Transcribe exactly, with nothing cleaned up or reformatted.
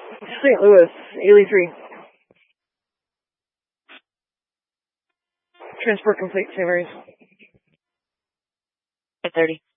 Saint Louis, Ely three. Transport complete, Saint Mary's. At thirty.